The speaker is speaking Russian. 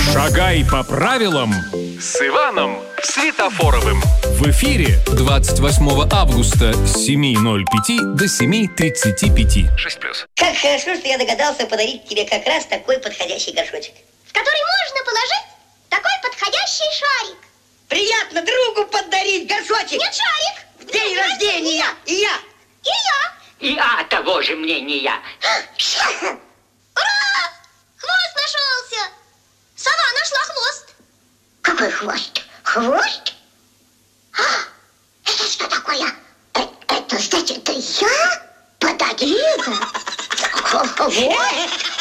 Шагай по правилам С Иваном Светофоровым. в эфире 28 августа с 7:05 до 7:35. 6+. Как хорошо, что я догадался подарить тебе как раз такой подходящий горшочек. В который можно положить такой подходящий шарик. Приятно другу подарить горшочек. Нет, шарик. В день рождения. И я. И я. И того же мнения. Ура! Хвост нашелся. Сова нашла хвост. Какой хвост? Хвост? Это что такое? Это значит, я подарила хвост?